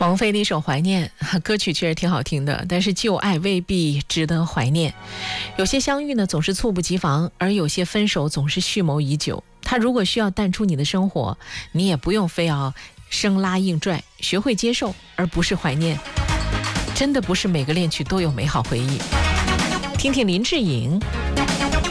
王菲的一首《怀念》歌曲确实挺好听的，但是旧爱未必值得怀念。有些相遇呢总是猝不及防，而有些分手总是蓄谋已久。他如果需要淡出你的生活，你也不用非要生拉硬拽，学会接受而不是怀念。真的不是每个恋曲都有美好回忆。听听林志颖。